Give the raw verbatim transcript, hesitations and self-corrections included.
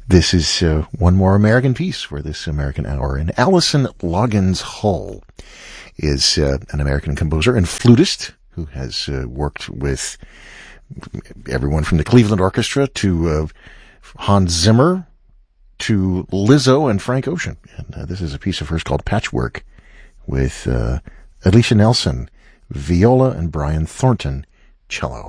This is uh, one more American piece for this American hour. And Allison Loggins Hull is uh, an American composer and flutist who has uh, worked with everyone from the Cleveland Orchestra to uh, Hans Zimmer to Lizzo and Frank Ocean. And uh, this is a piece of hers called Patchwork with uh, Alicia Nelson, viola, and Brian Thornton, cello.